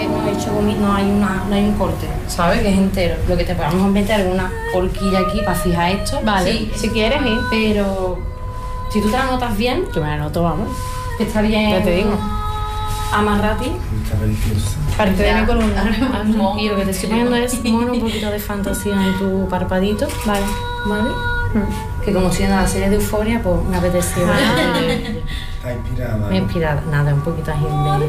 que no he hecho no hay un corte, ¿sabes? Que es entero. Lo que te podemos meter es una horquilla aquí para fijar esto. Vale, sí, si quieres, ¿eh? Pero si tú te la notas bien, Yo me la noto, vamos. está bien. Ya te digo. Amarrati. Está preciosa. Parte de mi columna. Y lo que te estoy poniendo es un poquito de fantasía en tu parpadito. Vale. ¿Vale? Que como siendo la serie de Euforia, pues me apetecía. Está inspirada. Me he inspirado, nada, un poquito así de